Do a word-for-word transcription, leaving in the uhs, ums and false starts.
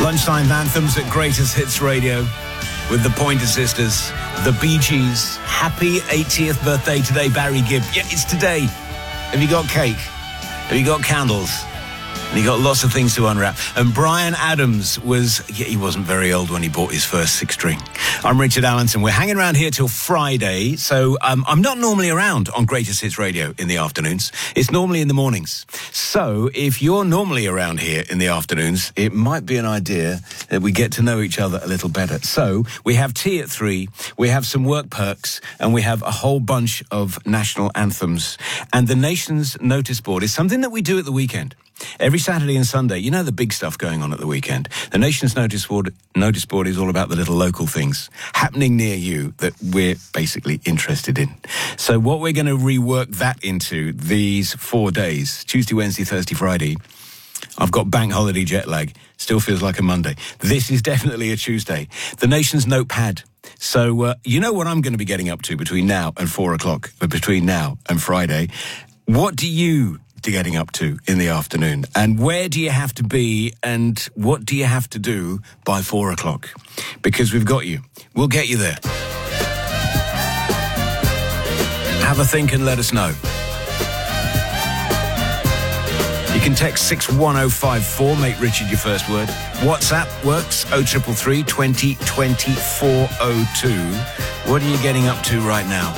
Lunchtime anthems at Greatest Hits Radio with the Pointer Sisters, the Bee Gees. Happy eightieth birthday today, Barry Gibb. Yeah, it's today. Have you got cake? Have you got candles? And he got lots of things to unwrap. And Bryan Adams was, yeah, he wasn't very old when he bought his first six string. I'm Richard Allenton. We're hanging around here till Friday. So um, I'm not normally around on Greatest Hits Radio in the afternoons. It's normally in the mornings. So if you're normally around here in the afternoons, it might be an idea that we get to know each other a little better. So we have tea at three, we have some work perks, and we have a whole bunch of national anthems. And the Nation's Notice Board is something that we do at the weekend. Every Saturday and Sunday, you know the big stuff going on at the weekend. The Nation's Notice Board, Notice Board is all about the little local things happening near you that we're basically interested in. So what we're going to rework that into these four days, Tuesday, Wednesday, Thursday, Friday. I've got bank holiday jet lag. Still feels like a Monday. This is definitely a Tuesday. The Nation's Notepad. So uh, you know what I'm going to be getting up to between now and four o'clock, but between now and Friday. What do you getting up to in the afternoon, and where do you have to be, and what do you have to do by four o'clock? Because we've got you. We'll get you there. Have a think and let us know. You can text six one oh five four, make Richard your first word. WhatsApp works, oh triple three, twenty, twenty, four oh two. What are you getting up to right now?